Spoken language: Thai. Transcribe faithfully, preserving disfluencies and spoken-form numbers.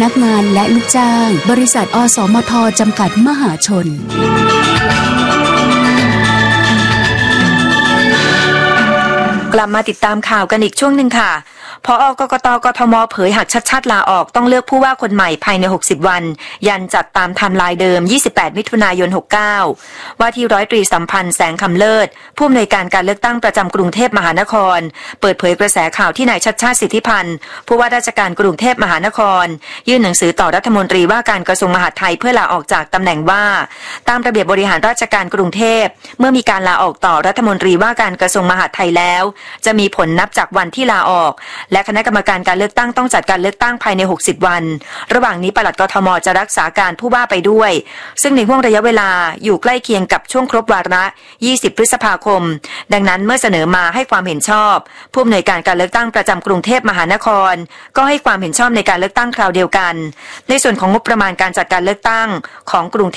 นักงานและลูกจ้างบริษัทอสมทจำกัดมหาชนกลับมาติดตามข่าวกันอีกช่วงหนึ่งค่ะผอ.กกต.กทม.เผยหากชัดชาติลาออกต้องเลือกผู้ว่าคนใหม่ภายในหกสิบวันยันจัดตามไทม์ไลน์เดิมยี่สิบแปดมิถุนายนหกสิบเก้าว่าที่ร้อยตรีสัมพันธ์แสงคำเลิศผู้อำนวยการการเลือกตั้งประจำกรุงเทพมหานครเปิดเผยกระแสข่าวที่นายชัดชาติสิทธิพันธ์ผู้ว่าราชการกรุงเทพมหานครยื่นหนังสือต่อรัฐมนตรีว่าการกระทรวงมหาดไทยเพื่อลาออกจากตำแหน่งว่าตามระเบียบบริหารราชการกรุงเทพเมื่อมีการลาออกต่อรัฐมนตรีว่าการกระทรวงมหาดไทยแล้วจะมีผลนับจากวันที่ลาออกและคณะกรรมการการเลือกตั้งต้องจัดการเลือกตั้งภายในหกสิบวันระหว่างนี้ปลัดกทมจะรักษาการผู้ว่าไปด้วยซึ่งในห่วงระยะเวลาอยู่ใกล้เคียงกับช่วงครบวาระยี่สิบพฤษภาคมดังนั้นเมื่อเสนอมาให้ความเห็นชอบผู้อำนวยการการเลือกตั้งประจำกรุงเทพมหานครก็ให้ความเห็นชอบในการเลือกตั้งคราวเดียวกันในส่วนของงบประมาณการจัดการเลือกตั้งของกรุง